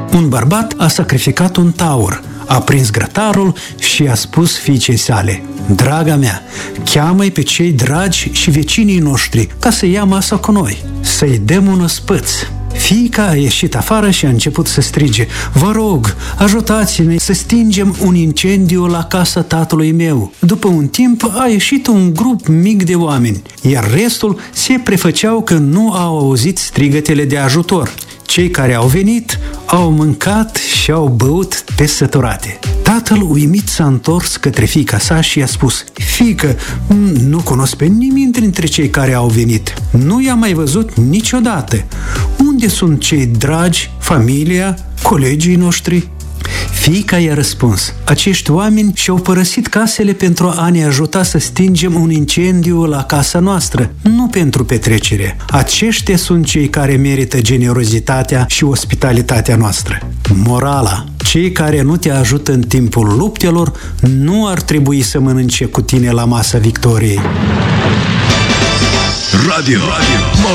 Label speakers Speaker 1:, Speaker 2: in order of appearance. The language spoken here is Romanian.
Speaker 1: Un bărbat a sacrificat un taur, a prins grătarul și a spus fiicei sale: Draga mea, cheamă-i pe cei dragi și vecinii noștri ca să ia masa cu noi, să-i dăm un ospăț. Fiica a ieșit afară și a început să strige: Vă rog, ajutați-ne să stingem un incendiu la casa tatălui meu. După un timp a ieșit un grup mic de oameni, iar restul se prefăceau că nu au auzit strigătele de ajutor. Cei care au venit au mâncat și au băut pe săturate. Tatăl uimit s-a întors către fiica sa și i-a spus: Fiică, nu cunosc pe nimeni dintre cei care au venit. Nu i-am mai văzut niciodată. Unde sunt cei dragi, familia, colegii noștri? Fiica i-a răspuns: Acești oameni și-au părăsit casele pentru a ne ajuta să stingem un incendiu la casa noastră, nu pentru petrecere. Aceștia sunt cei care merită generozitatea și ospitalitatea noastră. Morala: cei care nu te ajută în timpul luptelor nu ar trebui să mănânce cu tine la masa victoriei.
Speaker 2: Radio